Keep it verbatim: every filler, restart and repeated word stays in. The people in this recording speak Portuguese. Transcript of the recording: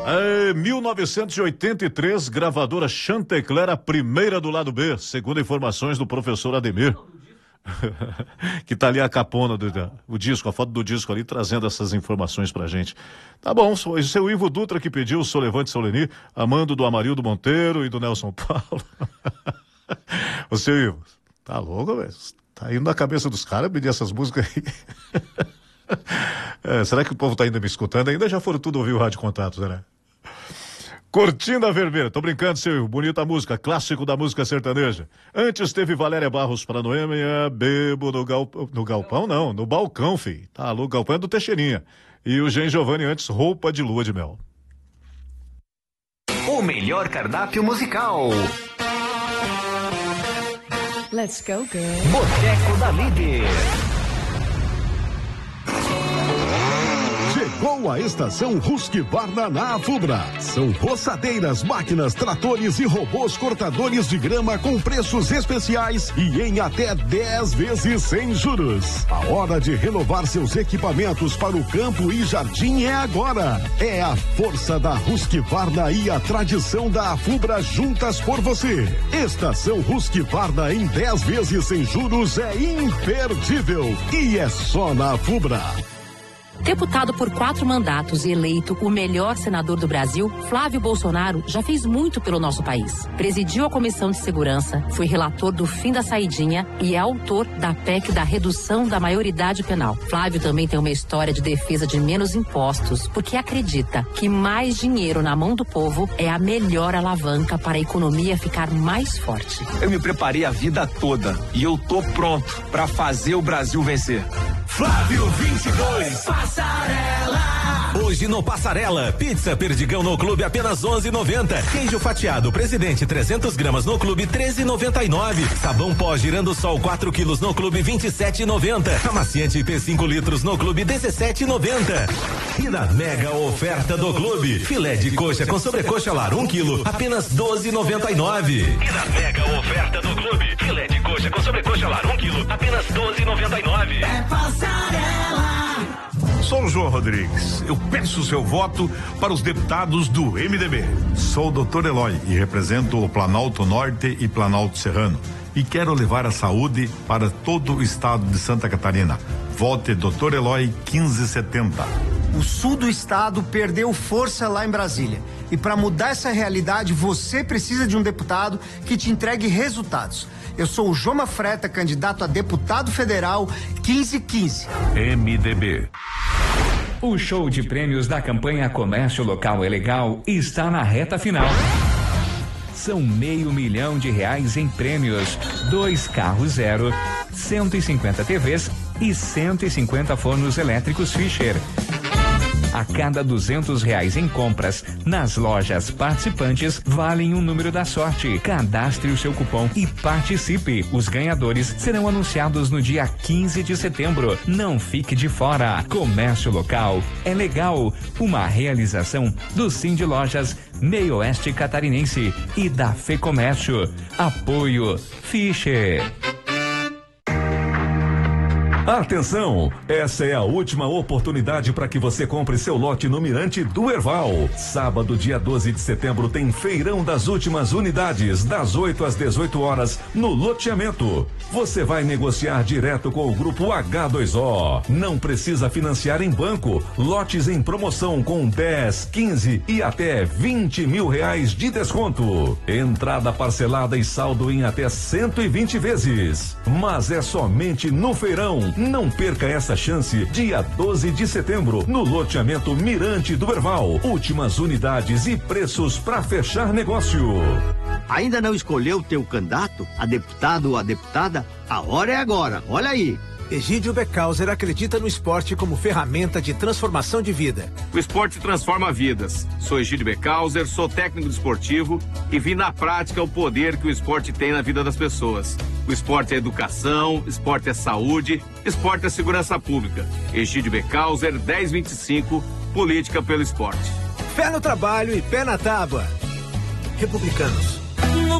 É, mil novecentos e oitenta e três, gravadora Chantecler, a primeira do lado B, segundo informações do professor Ademir. Que tá ali a capona do o disco, a foto do disco ali, trazendo essas informações pra gente. Tá bom, esse é o Ivo Dutra que pediu, o Solevante Soleni, amando do Amarildo Monteiro e do Nelson Paulo. Ô, seu Ivo, tá louco, velho? Tá indo na cabeça dos caras pedir essas músicas aí. É, será que o povo tá ainda me escutando? Ainda já foram tudo ouvir o Rádio Contatos, né? Cortina Vermelha, tô brincando, seu bonita música, clássico da música sertaneja. Antes teve Valéria Barros para Noêmia, Bebo no, gal, no Galpão, não, no Balcão, fi. Tá, no Galpão é do Teixeirinha. E o Gen Giovanni antes, Roupa de Lua de Mel. O melhor cardápio musical. Let's go, girl. Boteco da Líder. Chegou a estação Husqvarna na Afubra. São roçadeiras, máquinas, tratores e robôs cortadores de grama com preços especiais e em até dez vezes sem juros. A hora de renovar seus equipamentos para o campo e jardim é agora. É a força da Husqvarna e a tradição da Afubra juntas por você. Estação Husqvarna em dez vezes sem juros é imperdível e é só na Afubra. Deputado por quatro mandatos e eleito o melhor senador do Brasil, Flávio Bolsonaro já fez muito pelo nosso país. Presidiu a Comissão de Segurança, foi relator do fim da saidinha e é autor da P E C da redução da maioridade penal. Flávio também tem uma história de defesa de menos impostos, porque acredita que mais dinheiro na mão do povo é a melhor alavanca para a economia ficar mais forte. Eu me preparei a vida toda e eu tô pronto para fazer o Brasil vencer. Flávio vinte e dois, Passarela. Hoje no Passarela, pizza Perdigão no Clube apenas onze e noventa. Queijo fatiado Presidente trezentas gramas no Clube treze e noventa e nove. Sabão pó Girando Sol quatro quilos no Clube vinte e sete e noventa. Amaciante P cinco litros no Clube dezessete e noventa. E na mega oferta do Clube, filé de coxa com sobrecoxa lar um quilo apenas doze e noventa e nove. E na mega oferta do Clube, filé de coxa com sobrecoxa lar um quilo apenas doze e noventa e nove. É Passarela. Sou o João Rodrigues. Eu peço o seu voto para os deputados do M D B. Sou o doutor Eloy e represento o Planalto Norte e Planalto Serrano. E quero levar a saúde para todo o estado de Santa Catarina. Vote doutor Eloy quinze setenta. O sul do estado perdeu força lá em Brasília. E para mudar essa realidade, você precisa de um deputado que te entregue resultados. Eu sou o Joma Freta, candidato a deputado federal quinze quinze. M D B. O show de prêmios da campanha Comércio Local é Legal está na reta final. São meio milhão de reais em prêmios, dois carros zero, cento e cinquenta T Vs e cento e cinquenta fornos elétricos Fischer. A cada duzentos reais em compras nas lojas participantes valem um número da sorte. Cadastre o seu cupom e participe. Os ganhadores serão anunciados no dia quinze de setembro. Não fique de fora. Comércio Local é Legal. Uma realização do Cindy Lojas Meio Oeste Catarinense e da Fecomércio. Apoio Fischer. Atenção, essa é a última oportunidade para que você compre seu lote no Mirante do Herval. Sábado, dia doze de setembro, tem feirão das últimas unidades, das oito às dezoito horas, no loteamento. Você vai negociar direto com o grupo H dois O. Não precisa financiar em banco. Lotes em promoção com dez, quinze e até vinte mil reais de desconto. Entrada parcelada e saldo em até cento e vinte vezes. Mas é somente no feirão. Não perca essa chance, dia doze de setembro, no loteamento Mirante do Herval. Últimas unidades e preços para fechar negócio. Ainda não escolheu teu candidato, a deputado ou a deputada? A hora é agora, olha aí. Egídio Becauser acredita no esporte como ferramenta de transformação de vida. O esporte transforma vidas. Sou Egídio Becauser, sou técnico desportivo e vi na prática o poder que o esporte tem na vida das pessoas. O esporte é educação, esporte é saúde, esporte é segurança pública. Egídio Becauser, dez vinte e cinco, política pelo esporte. Pé no trabalho e pé na tábua. Republicanos.